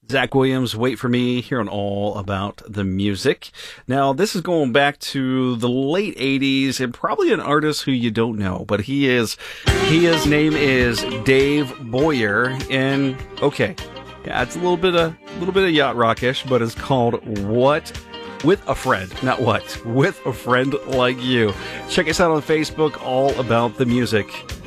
Zach Williams, Wait for Me, here on All About the Music. Now, this is going back to the late 80s and probably an artist who you don't know, but his name is Dave Boyer, and okay, yeah, it's a little bit of yacht rockish, but it's called What with a Friend, not what, with a friend like you. Check us out on Facebook, All About the Music.